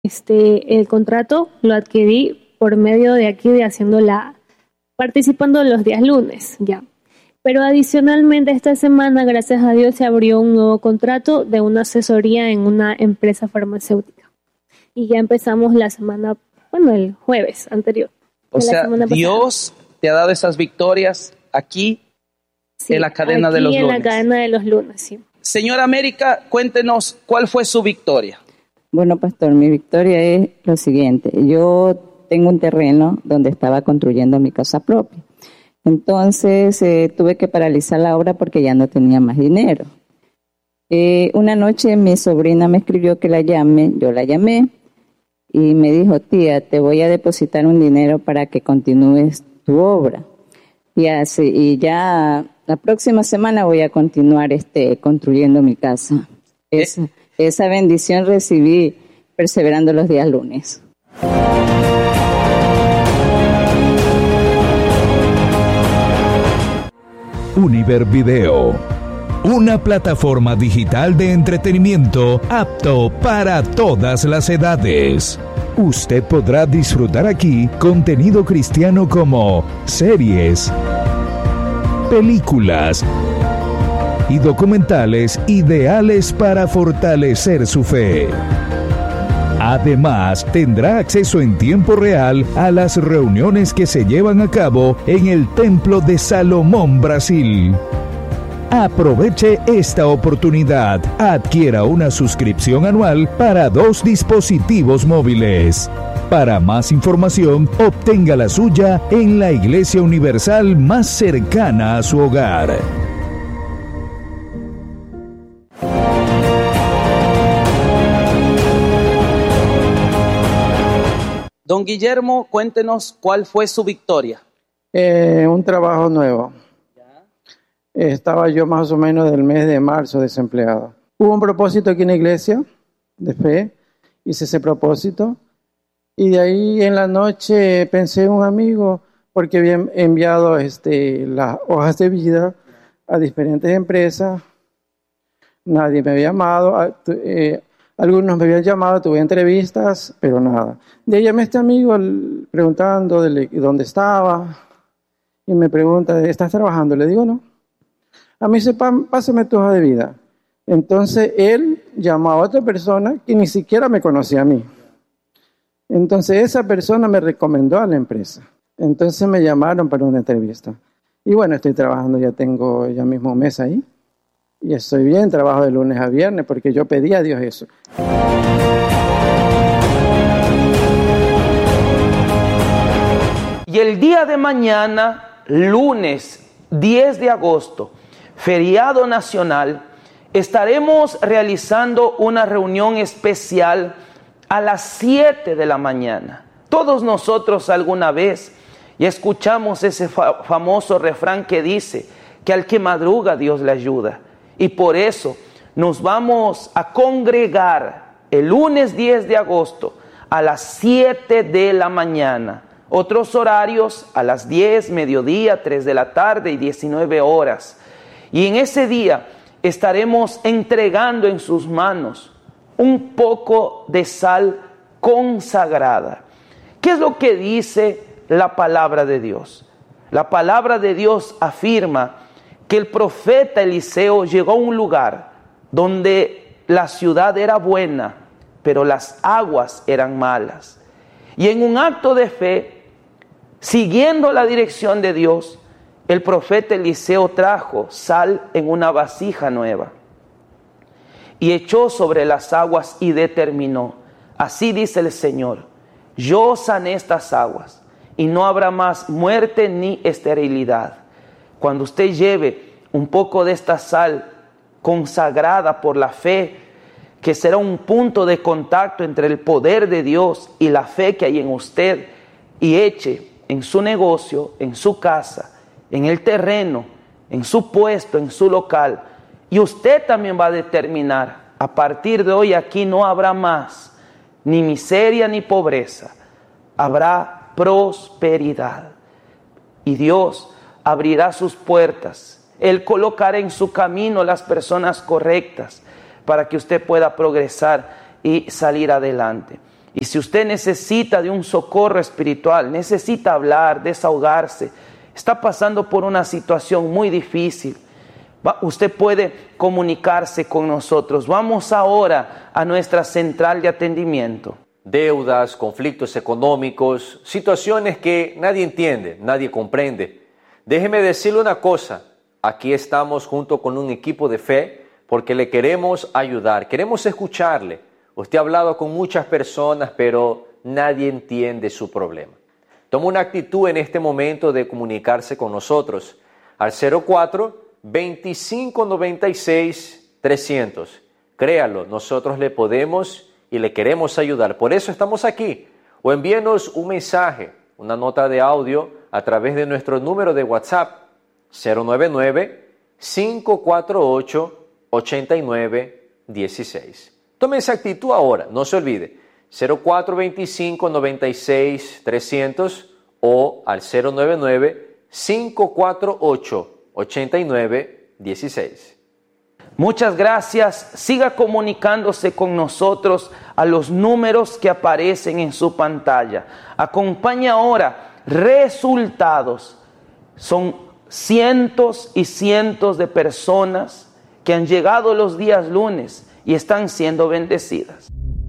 El contrato lo adquirí por medio de aquí de participando los días lunes, ya. Pero adicionalmente esta semana, gracias a Dios, se abrió un nuevo contrato de una asesoría en una empresa farmacéutica. Y ya empezamos el jueves anterior. O sea, Dios te ha dado esas victorias aquí, sí, en la cadena de los lunes. En la cadena de los lunes, sí. Señora América, cuéntenos cuál fue su victoria. Bueno, pastor, mi victoria es lo siguiente. Yo tengo un terreno donde estaba construyendo mi casa propia. Entonces tuve que paralizar la obra porque ya no tenía más dinero. Una noche mi sobrina me escribió que la llame, yo la llamé y me dijo, tía, te voy a depositar un dinero para que continúes tu obra. Y ya la próxima semana voy a continuar construyendo mi casa. Esa bendición recibí perseverando los días lunes. Univer Video, una plataforma digital de entretenimiento apto para todas las edades. Usted podrá disfrutar aquí contenido cristiano como series, películas y documentales ideales para fortalecer su fe. Además, tendrá acceso en tiempo real a las reuniones que se llevan a cabo en el Templo de Salomón, Brasil. Aproveche esta oportunidad. Adquiera una suscripción anual para 2 dispositivos móviles. Para más información, obtenga la suya en la Iglesia Universal más cercana a su hogar. Don Guillermo, cuéntenos cuál fue su victoria. Un trabajo nuevo. Estaba yo más o menos del mes de marzo desempleado. Hubo un propósito aquí en la iglesia de fe, hice ese propósito y de ahí en la noche pensé en un amigo porque había enviado las hojas de vida a diferentes empresas. Nadie me había llamado, algunos me habían llamado, tuve entrevistas, pero nada. De ahí llamé a este amigo preguntando dónde estaba y me pregunta, ¿estás trabajando? Le digo, no. A mí dice, pásame tu hoja de vida. Entonces él llamó a otra persona que ni siquiera me conocía a mí. Entonces esa persona me recomendó a la empresa. Entonces me llamaron para una entrevista. Y bueno, estoy trabajando, tengo ya mismo un mes ahí. Y estoy bien, trabajo de lunes a viernes porque yo pedí a Dios eso. Y el día de mañana, lunes 10 de agosto, feriado nacional, estaremos realizando una reunión especial a las 7 de la mañana. Todos nosotros alguna vez ya escuchamos ese famoso refrán que dice que al que madruga Dios le ayuda. Y por eso nos vamos a congregar el lunes 10 de agosto a las 7 de la mañana. Otros horarios a las 10, mediodía, 3 de la tarde y 19 horas. Y en ese día estaremos entregando en sus manos un poco de sal consagrada. ¿Qué es lo que dice la palabra de Dios? La palabra de Dios afirma que el profeta Eliseo llegó a un lugar donde la ciudad era buena, pero las aguas eran malas. Y en un acto de fe, siguiendo la dirección de Dios, el profeta Eliseo trajo sal en una vasija nueva y echó sobre las aguas y determinó, así dice el Señor, yo sané estas aguas y no habrá más muerte ni esterilidad. Cuando usted lleve un poco de esta sal consagrada por la fe, que será un punto de contacto entre el poder de Dios y la fe que hay en usted, y eche en su negocio, en su casa, en el terreno, en su puesto, en su local, y usted también va a determinar, a partir de hoy aquí no habrá más ni miseria ni pobreza, habrá prosperidad. Y Dios abrirá sus puertas, Él colocará en su camino las personas correctas para que usted pueda progresar y salir adelante. Y si usted necesita de un socorro espiritual, necesita hablar, desahogarse, está pasando por una situación muy difícil, usted puede comunicarse con nosotros. Vamos ahora a nuestra central de atendimiento. Deudas, conflictos económicos, situaciones que nadie entiende, nadie comprende. Déjeme decirle una cosa, aquí estamos junto con un equipo de fe porque le queremos ayudar, queremos escucharle. Usted ha hablado con muchas personas, pero nadie entiende su problema. Toma una actitud en este momento de comunicarse con nosotros al 04-2596-300. Créalo, nosotros le podemos y le queremos ayudar. Por eso estamos aquí. O envíenos un mensaje, una nota de audio a través de nuestro número de WhatsApp 099-548-8916. Tome esa actitud ahora, no se olvide. 04-2596-300 o al 099-548-8916. Muchas gracias. Siga comunicándose con nosotros a los números que aparecen en su pantalla. Acompañe ahora resultados. Son cientos y cientos de personas que han llegado los días lunes y están siendo bendecidas.